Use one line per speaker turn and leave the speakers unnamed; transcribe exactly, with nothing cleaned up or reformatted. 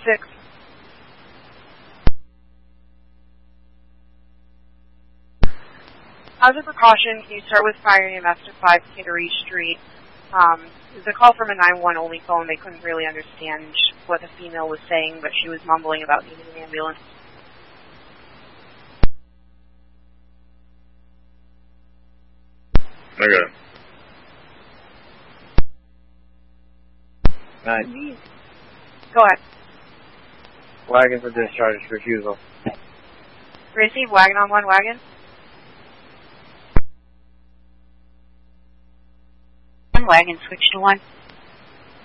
six. As a precaution, can you start with fire E M S to five Kittery Street? Um, it was a call from a nine one one only phone. They couldn't really understand what the female was saying, but she was mumbling about needing an ambulance.
Okay.
Nine.
Go ahead.
Wagon for discharge, refusal.
Receive wagon on one wagon.
One wagon, switch to one.